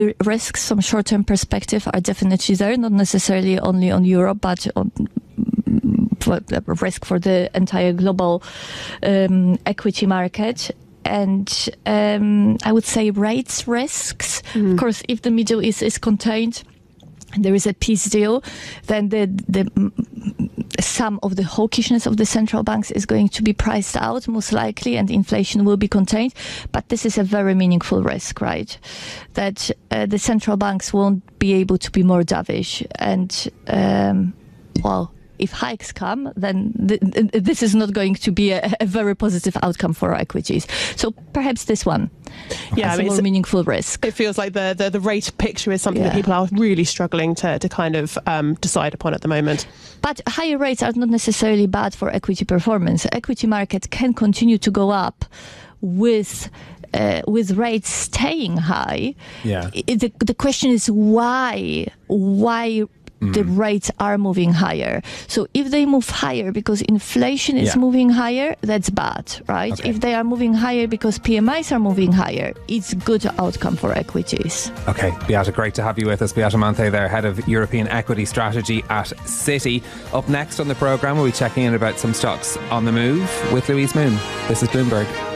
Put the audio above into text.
risks, some short-term perspective are definitely there, not necessarily only on Europe, but on risk for the entire global equity market. And I would say rates risks. Of course, if the Middle East is contained, there is a peace deal, then some of the hawkishness of the central banks is going to be priced out, most likely, and inflation will be contained. But this is a very meaningful risk, right? That the central banks won't be able to be more dovish. And, if hikes come, then this is not going to be a very positive outcome for our equities. So perhaps this one is a more meaningful risk. It feels like the rate picture is something that people are really struggling to kind of decide upon at the moment. But higher rates are not necessarily bad for equity performance. Equity market can continue to go up with rates staying high. Yeah. The question is why the rates are moving higher. So if they move higher because inflation is moving higher, that's bad, right? Okay. If they are moving higher because PMIs are moving higher, it's good outcome for equities. Okay, Beata, great to have you with us. Beata Manthe there, Head of European Equity Strategy at Citi. Up next on the programme, we'll be checking in about some stocks on the move with Louise Moon. This is Bloomberg.